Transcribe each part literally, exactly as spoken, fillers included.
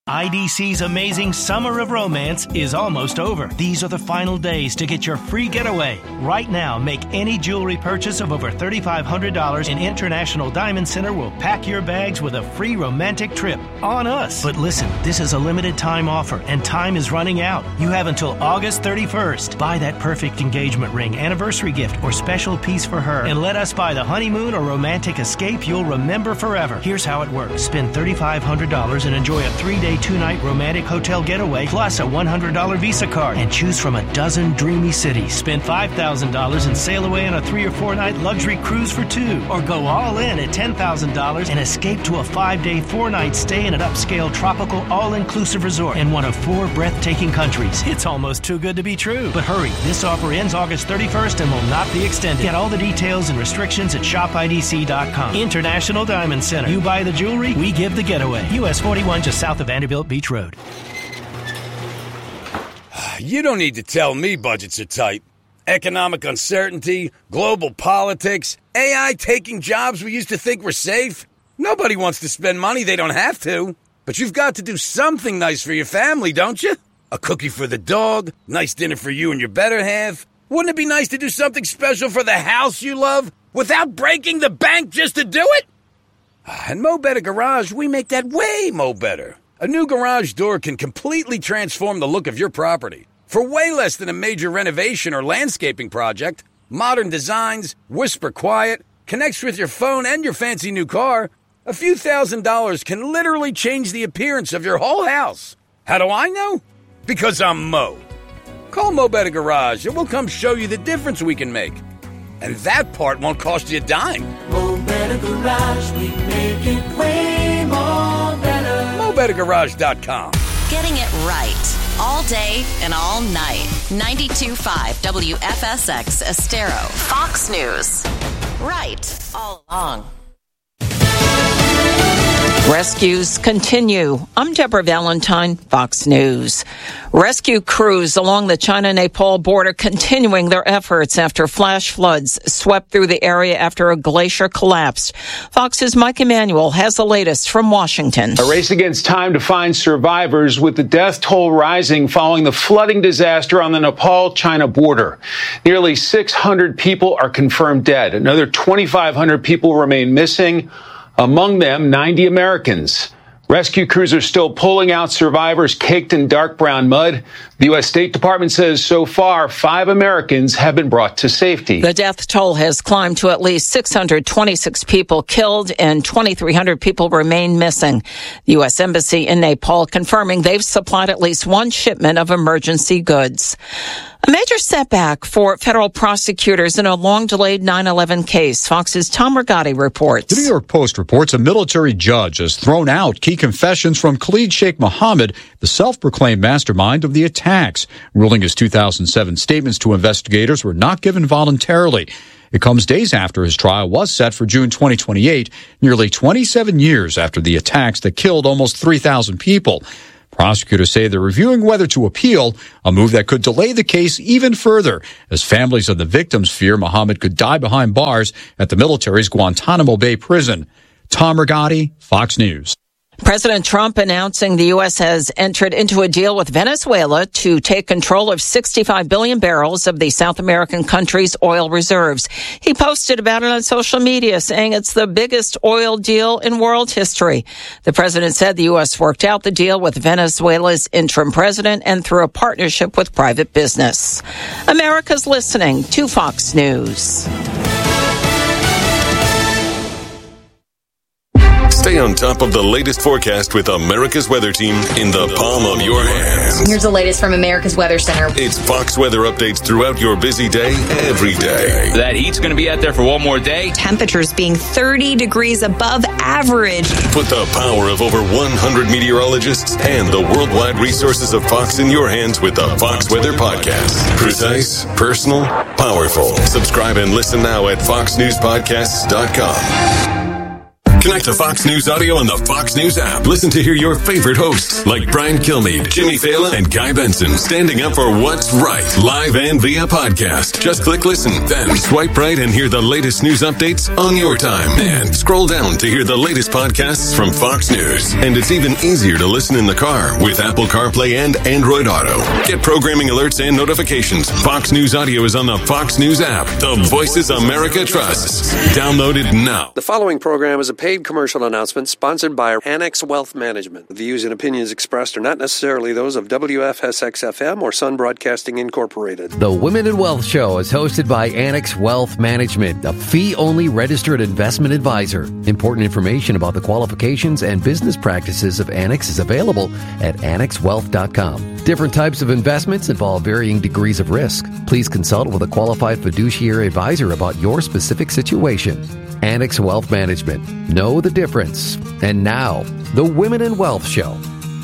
I D C's amazing Summer of Romance is almost over. These are the final days to get your free getaway. Right now, make any jewelry purchase of over three thousand five hundred dollars and International Diamond Center will pack your bags with a free romantic trip on us. But listen, this is a limited time offer and time is running out. You have until August thirty-first. Buy that perfect engagement ring, anniversary gift, or special piece for her and let us buy the honeymoon or romantic escape you'll remember forever. Here's how it works. Spend three thousand five hundred dollars and enjoy a three-day two-night romantic hotel getaway plus a one hundred dollars Visa card and choose from a dozen dreamy cities. Spend five thousand dollars and sail away on a three or four night luxury cruise for two, or go all in at ten thousand dollars and escape to a five-day four night stay in an upscale tropical all-inclusive resort in one of four breathtaking countries. It's almost too good to be true. But hurry, this offer ends August thirty-first and will not be extended. Get all the details and restrictions at shop I D C dot com. International Diamond Center. You buy the jewelry, we give the getaway. U S forty-one just south of Vanderbilt Beach Road. You don't need to tell me budgets are tight. Economic uncertainty, global politics, A I taking jobs we used to think were safe. Nobody wants to spend money they don't have to. But you've got to do something nice for your family, don't you? A cookie for the dog, nice dinner for you and your better half. Wouldn't it be nice to do something special for the house you love without breaking the bank just to do it? And Mo Better Garage, we make that way mo better. A new garage door can completely transform the look of your property. For way less than a major renovation or landscaping project, modern designs, whisper quiet, connects with your phone and your fancy new car, a few thousand dollars can literally change the appearance of your whole house. How do I know? Because I'm Mo. Call Mo Better Garage and we'll come show you the difference we can make. And that part won't cost you a dime. Mo Better Garage, we make it way more better. Mo Better Garage dot com. Getting it right all day and all night. ninety-two point five W F S X Estero. Fox News. Right all along. Rescues continue. I'm Deborah Valentine, Fox News. Rescue crews along the China-Nepal border continuing their efforts after flash floods swept through the area after a glacier collapsed. Fox's Mike Emanuel has the latest from Washington. A race against time to find survivors, with the death toll rising following the flooding disaster on the Nepal-China border. Nearly six hundred people are confirmed dead. Another twenty-five hundred people remain missing. Among them, ninety Americans. Rescue crews are still pulling out survivors caked in dark brown mud. The U S State Department says so far, five Americans have been brought to safety. The death toll has climbed to at least six hundred twenty-six people killed and twenty-three hundred people remain missing. The U S Embassy in Nepal confirming they've supplied at least one shipment of emergency goods. A major setback for federal prosecutors in a long-delayed nine eleven case. Fox's Tom Rigotti reports. The New York Post reports a military judge has thrown out key confessions from Khalid Sheikh Mohammed, the self-proclaimed mastermind of the attacks, ruling his two thousand seven statements to investigators were not given voluntarily. It comes days after his trial was set for June twenty twenty-eight, nearly twenty-seven years after the attacks that killed almost three thousand people. Prosecutors say they're reviewing whether to appeal, a move that could delay the case even further, as families of the victims fear Mohammed could die behind bars at the military's Guantanamo Bay prison. Tom Rigotti, Fox News. President Trump announcing the U S has entered into a deal with Venezuela to take control of sixty-five billion barrels of the South American country's oil reserves. He posted about it on social media, saying it's the biggest oil deal in world history. The president said the U S worked out the deal with Venezuela's interim president and through a partnership with private business. America's listening to Fox News. Stay on top of the latest forecast with America's Weather Team in the palm of your hands. Here's the latest from America's Weather Center. It's Fox weather updates throughout your busy day, every day. That heat's going to be out there for one more day. Temperatures being thirty degrees above average. Put the power of over one hundred meteorologists and the worldwide resources of Fox in your hands with the Fox Weather Podcast. Precise, personal, powerful. Subscribe and listen now at fox news podcasts dot com. Connect to Fox News Audio on the Fox News app. Listen to hear your favorite hosts like Brian Kilmeade, Jimmy Fallon, and Guy Benson standing up for what's right, live and via podcast. Just click listen, then swipe right and hear the latest news updates on your time. And scroll down to hear the latest podcasts from Fox News. And it's even easier to listen in the car with Apple CarPlay and Android Auto. Get programming alerts and notifications. Fox News Audio is on the Fox News app. The Voices America trusts. Download it now. The following program is a paid commercial announcement sponsored by Annex Wealth Management. The views and opinions expressed are not necessarily those of W F S X F M or Sun Broadcasting Incorporated. The Women in Wealth Show is hosted by Annex Wealth Management, a fee-only registered investment advisor. Important information about the qualifications and business practices of Annex is available at annex wealth dot com. Different types of investments involve varying degrees of risk. Please consult with a qualified fiduciary advisor about your specific situation. Annex Wealth Management. Know the difference. And now, the Women in Wealth Show.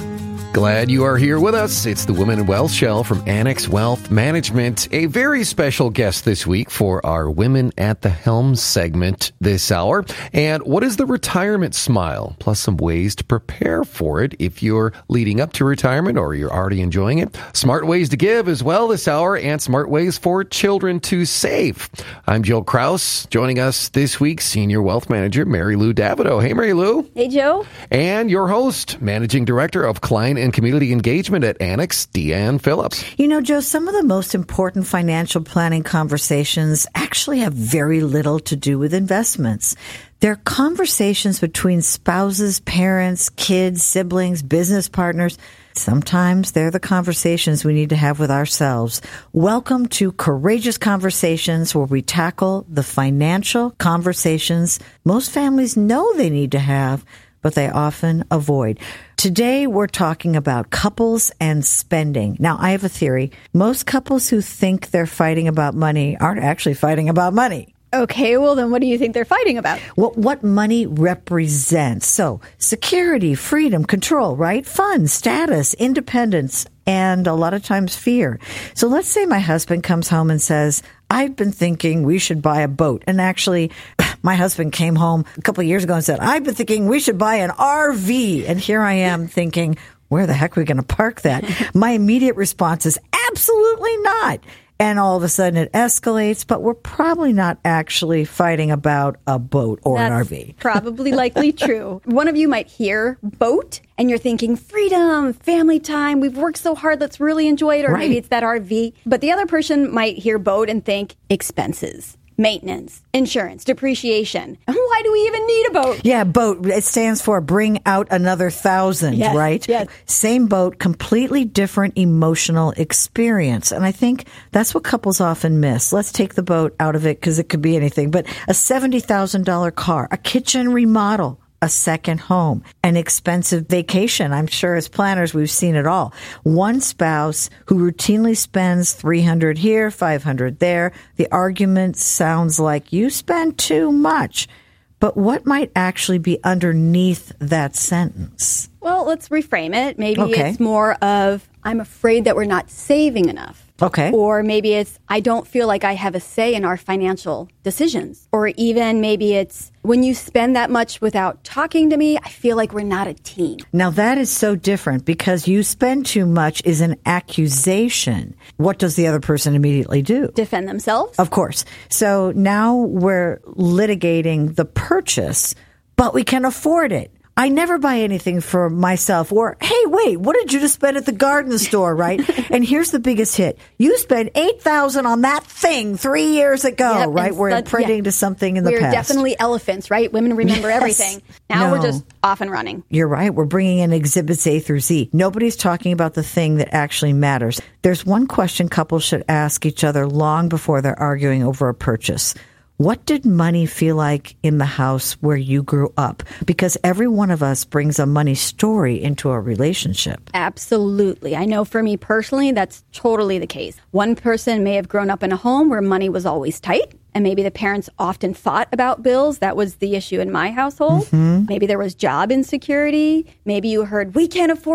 Glad you are here with us. It's the Women in Wealth Show from Annex Wealth Management. A very special guest this week for our Women at the Helm segment this hour. And what is the retirement smile? Plus some ways to prepare for it if you're leading up to retirement or you're already enjoying it. Smart ways to give as well this hour, and smart ways for children to save. I'm Joe Kraus. Joining us this week, Senior Wealth Manager Mary Lou Davidow. Hey, Mary Lou. Hey, Joe. And your host, Managing Director of Client and Community Engagement at Annex, Deanne Phillips. You know, Joe, some of the most important financial planning conversations actually have very little to do with investments. They're conversations between spouses, parents, kids, siblings, business partners. Sometimes they're the conversations we need to have with ourselves. Welcome to Courageous Conversations, where we tackle the financial conversations most families know they need to have, but they often avoid. Today, we're talking about couples and spending. Now, I have a theory. Most couples who think they're fighting about money aren't actually fighting about money. Okay, well, then what do you think they're fighting about? Well, what money represents. So, security, freedom, control, right? Fun, status, independence, and a lot of times fear. So let's say my husband comes home and says, I've been thinking we should buy a boat. And actually, my husband came home a couple of years ago and said, I've been thinking we should buy an R V. And here I am thinking, where the heck are we going to park that? My immediate response is absolutely not. And all of a sudden it escalates, but we're probably not actually fighting about a boat or That's an R V. Probably likely true. One of you might hear boat and you're thinking freedom, family time. We've worked so hard. Let's really enjoy it. Or Right. maybe it's that R V. But the other person might hear boat and think expenses, maintenance, insurance, depreciation. Why do we even need a boat? Yeah, boat. It stands for bring out another thousand, Yes, right? yes. Same boat, completely different emotional experience. And I think that's what couples often miss. Let's take the boat out of it because it could be anything. But a seventy thousand dollars car, a kitchen remodel, a second home, an expensive vacation. I'm sure as planners, we've seen it all. One spouse who routinely spends three hundred here, five hundred there. The argument sounds like you spend too much. But what might actually be underneath that sentence? Well, let's reframe it. Maybe Okay. it's more of, I'm afraid that we're not saving enough. Okay. Or maybe it's, I don't feel like I have a say in our financial decisions. Or even maybe it's, when you spend that much without talking to me, I feel like we're not a team. Now that is so different because you spend too much is an accusation. What does the other person immediately do? Defend themselves? Of course. So now we're litigating the purchase, but we can afford it. I never buy anything for myself. Or, hey, wait, what did you just spend at the garden store, right? And here's the biggest hit. You spent eight thousand dollars on that thing three years ago, Yep, right? and We're such- imprinting yeah. to something in the We're past. definitely elephants, right? Women remember Yes. everything. Now No. we're just off and running. You're right. We're bringing in exhibits A through Z. Nobody's talking about the thing that actually matters. There's one question couples should ask each other long before they're arguing over a purchase. What did money feel like in the house where you grew up? Because every one of us brings a money story into a relationship. Absolutely. I know for me personally, that's totally the case. One person may have grown up in a home where money was always tight. And maybe the parents often fought about bills. That was the issue in my household. Mm-hmm. Maybe there was job insecurity. Maybe you heard, we can't afford that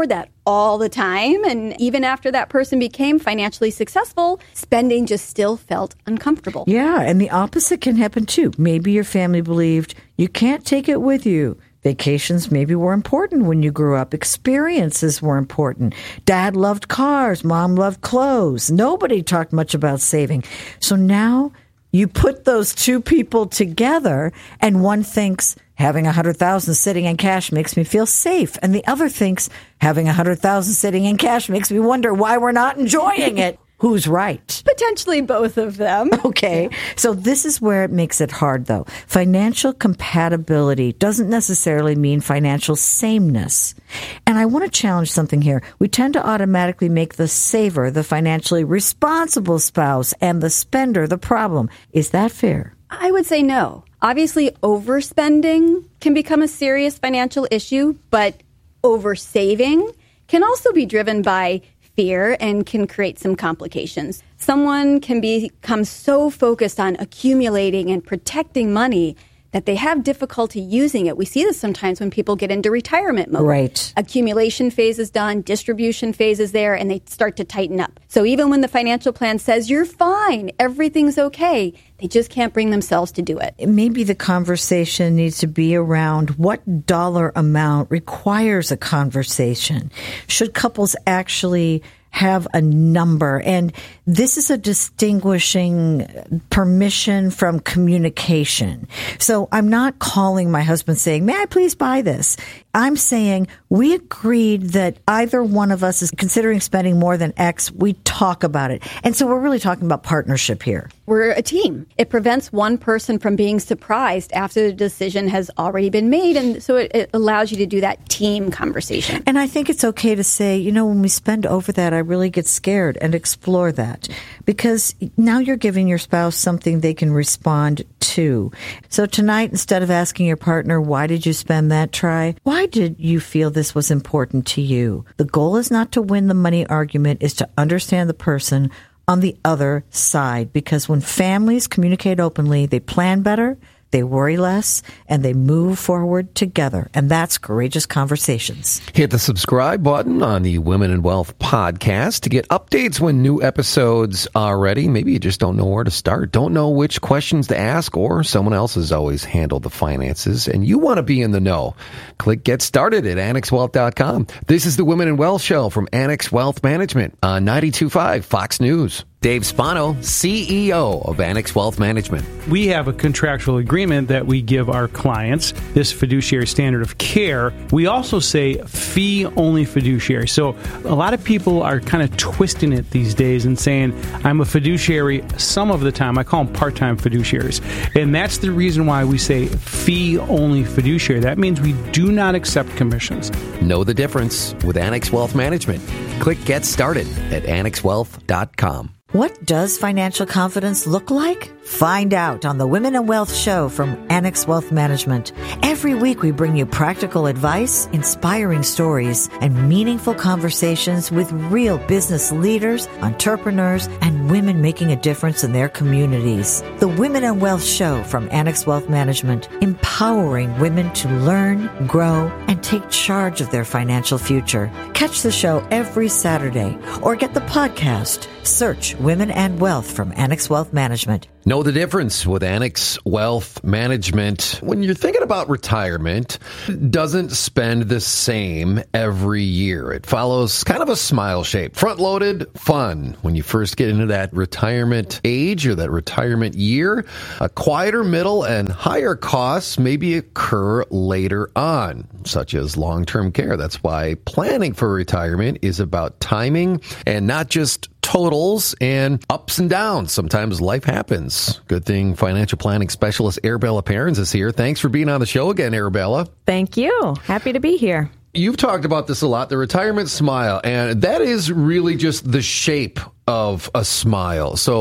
all the time. And even after that person became financially successful, spending just still felt uncomfortable. Yeah, and the opposite can happen too. Maybe your family believed you can't take it with you. Vacations maybe were important when you grew up. Experiences were important. Dad loved cars. Mom loved clothes. Nobody talked much about saving. So now you put those two people together and one thinks having one hundred thousand dollars sitting in cash makes me feel safe. And the other thinks having one hundred thousand dollars sitting in cash makes me wonder why we're not enjoying it. Who's right? Potentially both of them. Okay. So this is where it makes it hard, though. Financial compatibility doesn't necessarily mean financial sameness. And I want to challenge something here. We tend to automatically make the saver the financially responsible spouse and the spender the problem. Is that fair? I would say no. Obviously, overspending can become a serious financial issue, but oversaving can also be driven by fear and can create some complications. Someone can become so focused on accumulating and protecting money that they have difficulty using it. We see this sometimes when people get into retirement mode. Right. Accumulation phase is done, distribution phase is there, and they start to tighten up. So even when the financial plan says you're fine, everything's okay, they just can't bring themselves to do it. Maybe the conversation needs to be around what dollar amount requires a conversation. Should couples actually have a number? And this is a distinguishing permission from communication. So I'm not calling my husband saying, may I please buy this? I'm saying we agreed that either one of us is considering spending more than X. We talk about it. And so we're really talking about partnership here. We're a team. It prevents one person from being surprised after the decision has already been made. And so it, it allows you to do that team conversation. And I think it's okay to say, you know, when we spend over that, I really get scared, and explore that. Because now you're giving your spouse something they can respond to. So tonight, instead of asking your partner, why did you spend that, try, why did you feel this was important to you? The goal is not to win the money argument, is to understand the person on the other side. Because when families communicate openly, they plan better, they worry less, and they move forward together. And that's Courageous Conversations. Hit the subscribe button on the Women in Wealth podcast to get updates when new episodes are ready. Maybe you just don't know where to start, don't know which questions to ask, or someone else has always handled the finances and you want to be in the know. Click Get Started at annex wealth dot com. This is the Women in Wealth Show from Annex Wealth Management on ninety-two point five Fox News. Dave Spano, C E O of Annex Wealth Management. We have a contractual agreement that we give our clients, this fiduciary standard of care. We also say fee-only fiduciary. So a lot of people are kind of twisting it these days and saying, I'm a fiduciary some of the time. I call them part-time fiduciaries. And that's the reason why we say fee-only fiduciary. That means we do not accept commissions. Know the difference with Annex Wealth Management. Click Get Started at annex wealth dot com. What does financial confidence look like? Find out on the Women in Wealth Show from Annex Wealth Management. Every week we bring you practical advice, inspiring stories, and meaningful conversations with real business leaders, entrepreneurs, and women making a difference in their communities. The Women in Wealth Show from Annex Wealth Management, empowering women to learn, grow, and take charge of their financial future. Catch the show every Saturday or get the podcast. Search Women and Wealth from Annex Wealth Management. Know the difference with Annex Wealth Management. When you're thinking about retirement, it doesn't spend the same every year. It follows kind of a smile shape. Front-loaded, fun when you first get into that retirement age or that retirement year. A quieter middle and higher costs maybe occur later on, such as long-term care. That's why planning for retirement is about timing and not just totals and ups and downs. Sometimes life happens. Good thing financial planning specialist Arabella Perrins is here. Thanks for being on the show again, Arabella. Thank you. Happy to be here. You've talked about this a lot, the retirement smile, and that is really just the shape of a smile. So